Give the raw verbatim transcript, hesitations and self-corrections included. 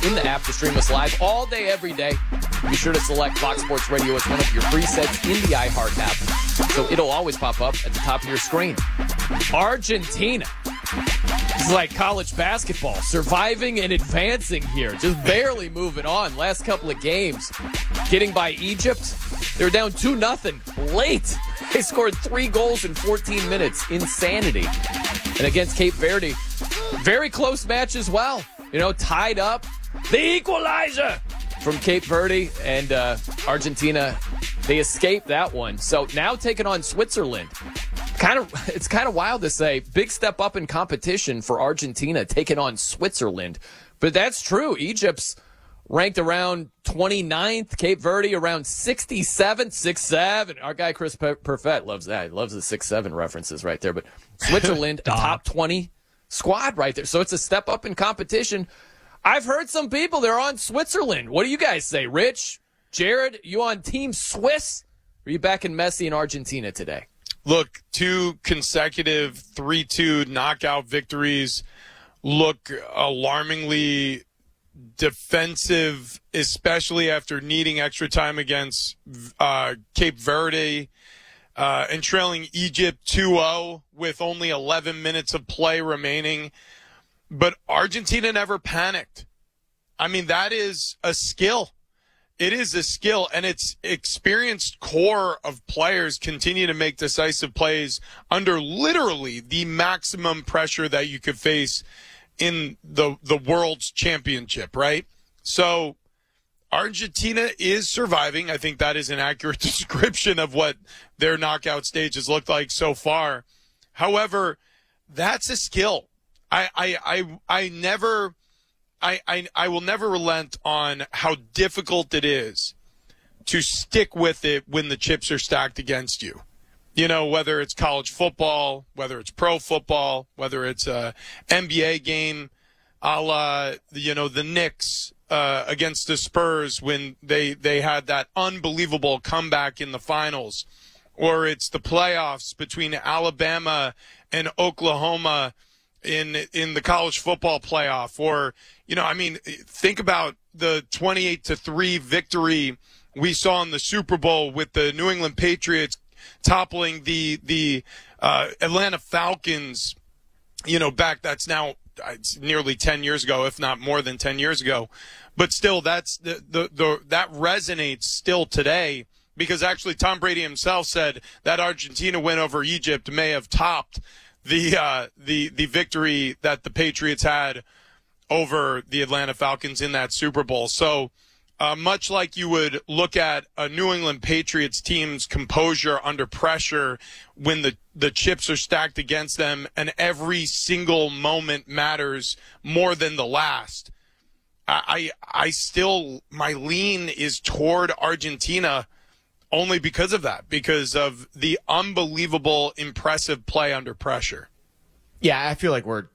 in the app to stream us live all day, every day. Be sure to select Fox Sports Radio as one of your free sets in the iHeart app, so it'll always pop up at the top of your screen. Argentina. It's like college basketball, surviving and advancing here, just barely moving on. Last couple of games, getting by Egypt. They were down two nothing late. They scored three goals in fourteen minutes. Insanity. And against Cape Verde, very close match as well. You know, tied up. The equalizer from Cape Verde and uh, Argentina. They escaped that one. So now taking on Switzerland. Kind of, it's kind of wild to say. Big step up in competition for Argentina taking on Switzerland. But that's true. Egypt's ranked around twenty-ninth. Cape Verde around sixty-seventh. six seven. Our guy Chris Perfett loves that. He loves the six seven references right there. But Switzerland, a top twenty squad right there. So it's a step up in competition. I've heard some people, they're on Switzerland. What do you guys say? Rich, Jared, you on Team Swiss? Or are you back in Messi and Argentina today? Look, two consecutive three two knockout victories look alarmingly defensive, especially after needing extra time against uh, Cape Verde uh, and trailing Egypt two oh with only eleven minutes of play remaining. But Argentina never panicked. I mean, that is a skill. It is a skill, and its experienced core of players continue to make decisive plays under literally the maximum pressure that you could face in the the world's championship, right? So Argentina is surviving. I think that is an accurate description of what their knockout stages looked like so far. However, that's a skill. I I I, I never I, I I will never relent on how difficult it is to stick with it when the chips are stacked against you. You know, whether it's college football, whether it's pro football, whether it's a N B A game, a la, you know, the Knicks uh, against the Spurs when they, they had that unbelievable comeback in the finals, or it's the playoffs between Alabama and Oklahoma in in the college football playoff, or, you know, I mean, think about the twenty-eight to three victory we saw in the Super Bowl with the New England Patriots toppling the the uh, Atlanta Falcons, you know, back, that's now it's nearly ten years ago, if not more than ten years ago. But still, that's the, the, the that resonates still today, because actually Tom Brady himself said that Argentina win over Egypt may have topped the uh, the the victory that the Patriots had over the Atlanta Falcons in that Super Bowl. So uh, much like you would look at a New England Patriots team's composure under pressure when the, the chips are stacked against them and every single moment matters more than the last, I I still, my lean is toward Argentina only because of that, because of the unbelievable, impressive play under pressure. Yeah, I feel like we're